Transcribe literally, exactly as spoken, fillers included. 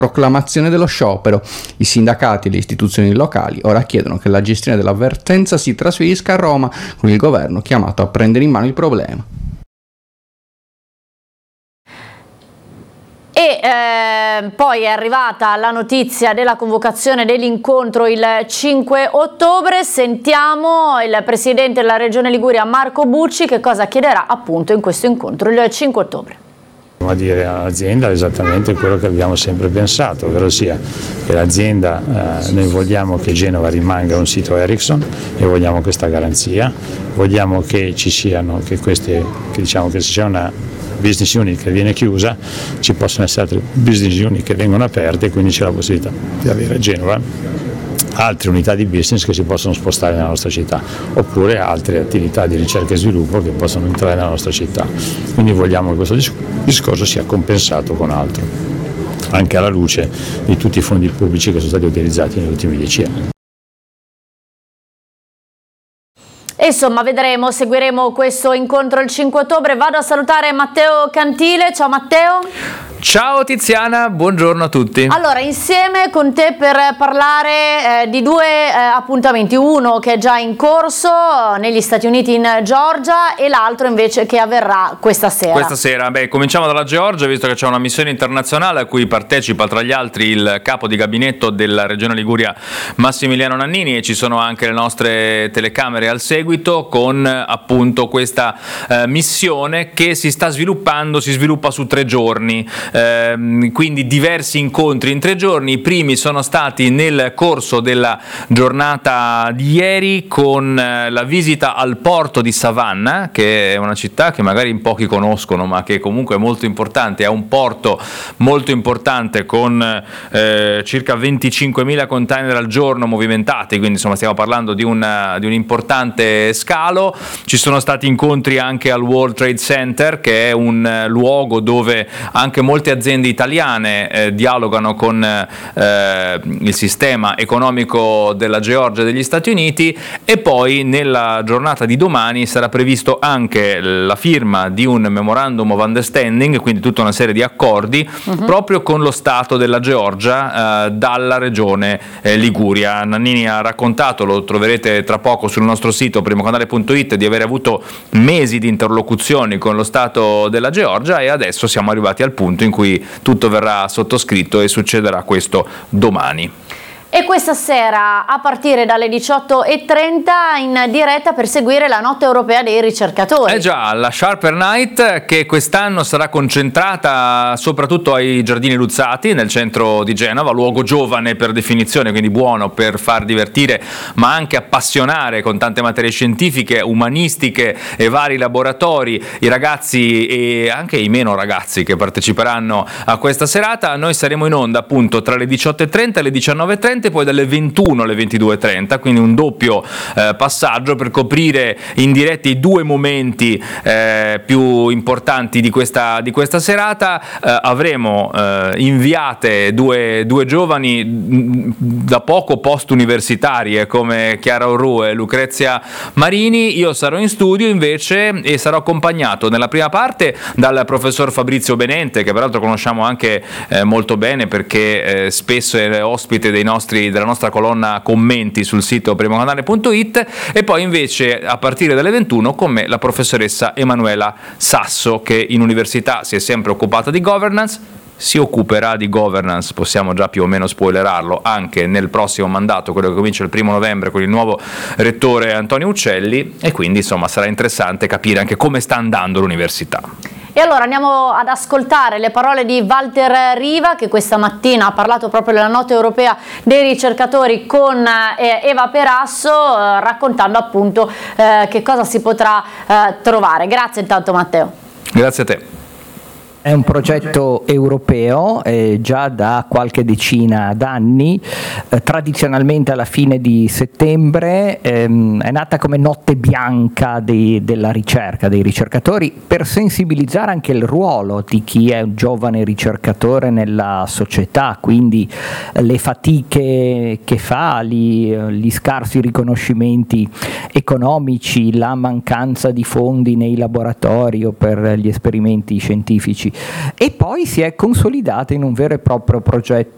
proclamazione dello sciopero. I sindacati e le istituzioni locali ora chiedono che la gestione dell'avvertenza si trasferisca a Roma, con il governo chiamato a prendere in mano il problema. E eh, poi è arrivata la notizia della convocazione dell'incontro il cinque ottobre. Sentiamo il presidente della Regione Liguria, Marco Bucci, che cosa chiederà appunto in questo incontro il cinque ottobre. A dire all'azienda esattamente quello che abbiamo sempre pensato, ovvero sia che l'azienda, eh, noi vogliamo che Genova rimanga un sito Ericsson e vogliamo questa garanzia, vogliamo che ci siano, che queste, che diciamo che se c'è una business unit che viene chiusa, ci possono essere altre business unit che vengono aperte e quindi c'è la possibilità di avere a Genova altre unità di business che si possono spostare nella nostra città, oppure altre attività di ricerca e sviluppo che possono entrare nella nostra città. Quindi vogliamo che questo discorso sia compensato con altro, anche alla luce di tutti i fondi pubblici che sono stati utilizzati negli ultimi dieci anni. E insomma vedremo, seguiremo questo incontro il cinque ottobre. Vado a salutare Matteo Cantile. Ciao Matteo. Ciao Tiziana, buongiorno a tutti. Allora, insieme con te per parlare eh, di due eh, appuntamenti, uno che è già in corso negli Stati Uniti in Georgia e l'altro invece che avverrà questa sera. Questa sera, beh, cominciamo dalla Georgia, visto che c'è una missione internazionale a cui partecipa tra gli altri il capo di gabinetto della Regione Liguria Massimiliano Nannini, e ci sono anche le nostre telecamere al seguito con appunto questa eh, missione che si sta sviluppando, si sviluppa su tre giorni. Eh, quindi diversi incontri in tre giorni. I primi sono stati nel corso della giornata di ieri con eh, la visita al porto di Savannah, che è una città che magari in pochi conoscono ma che comunque è molto importante, è un porto molto importante con eh, circa venticinquemila container al giorno movimentati, quindi insomma stiamo parlando di, una, di un importante scalo. Ci sono stati incontri anche al World Trade Center, che è un eh, luogo dove anche molti Molte aziende italiane eh, dialogano con eh, il sistema economico della Georgia e degli Stati Uniti, e poi nella giornata di domani sarà previsto anche la firma di un memorandum of understanding, quindi tutta una serie di accordi uh-huh. proprio con lo Stato della Georgia eh, dalla regione eh, Liguria. Nannini ha raccontato, lo troverete tra poco sul nostro sito primocanale punto it, di aver avuto mesi di interlocuzioni con lo Stato della Georgia, e adesso siamo arrivati al punto in cui tutto verrà sottoscritto e succederà questo domani. E questa sera a partire dalle diciotto e trenta in diretta per seguire la notte europea dei ricercatori. Eh già, la Sharper Night, che quest'anno sarà concentrata soprattutto ai Giardini Luzzati nel centro di Genova, luogo giovane per definizione, quindi buono per far divertire ma anche appassionare con tante materie scientifiche, umanistiche e vari laboratori i ragazzi e anche i meno ragazzi che parteciperanno a questa serata. Noi saremo in onda appunto tra le diciotto e trenta e le diciannove e trenta, poi dalle ventuno alle ventidue e trenta, quindi un doppio eh, passaggio per coprire in diretta i due momenti eh, più importanti di questa, di questa serata. Eh, avremo eh, inviate due, due giovani mh, da poco post universitarie come Chiara Orru e Lucrezia Marini. Io sarò in studio invece e sarò accompagnato nella prima parte dal professor Fabrizio Benente, che peraltro conosciamo anche eh, molto bene perché eh, spesso è ospite dei nostri della nostra colonna commenti sul sito primocanale punto it, e poi invece a partire dalle ventuno con me la professoressa Emanuela Sasso, che in università si è sempre occupata di governance, si occuperà di governance, possiamo già più o meno spoilerarlo, anche nel prossimo mandato, quello che comincia il primo novembre con il nuovo rettore Antonio Uccelli, e quindi insomma sarà interessante capire anche come sta andando l'università. E allora andiamo ad ascoltare le parole di Walter Riva, che questa mattina ha parlato proprio della notte europea dei ricercatori con eh, Eva Perasso, eh, raccontando appunto eh, che cosa si potrà eh, trovare. Grazie intanto Matteo. Grazie a te. È un progetto europeo eh, già da qualche decina d'anni, eh, tradizionalmente alla fine di settembre, ehm, è nata come notte bianca dei, della ricerca, dei ricercatori, per sensibilizzare anche il ruolo di chi è un giovane ricercatore nella società, quindi eh, le fatiche che fa, gli, gli scarsi riconoscimenti economici, la mancanza di fondi nei laboratori o per gli esperimenti scientifici. E poi si è consolidata in un vero e proprio progetto